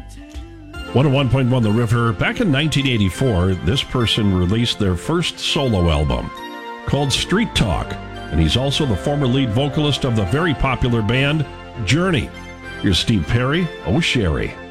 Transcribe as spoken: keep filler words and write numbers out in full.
one oh one point one The River. Back in nineteen eighty-four, this person released their first solo album called Street Talk, and he's also the former lead vocalist of the very popular band Journey. Here's Steve Perry, Oh Sherry.